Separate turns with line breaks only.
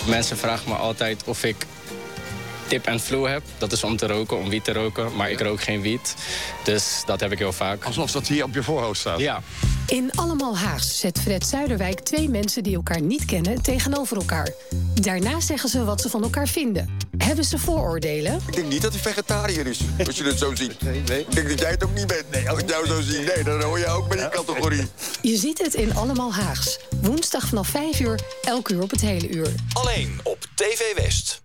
Mensen vragen me altijd of ik tip en flu heb. Dat is om te roken, om wiet te roken. Maar ik rook geen wiet. Dus dat heb ik heel vaak.
Alsof dat hier op je voorhoofd staat.
Ja.
In Allemaal Haags zet Fred Zuiderwijk 2 mensen die elkaar niet kennen tegenover elkaar. Daarna zeggen ze wat ze van elkaar vinden. Hebben ze vooroordelen?
Ik denk niet dat hij vegetariër is, als je het zo ziet. Nee. Ik denk dat jij het ook niet bent. Nee, als ik jou zo zie, nee, dan hoor je ook bij die categorie.
Je ziet het in Allemaal Haags. Woensdag vanaf 5 uur, elk uur op het hele uur.
Alleen op TV West.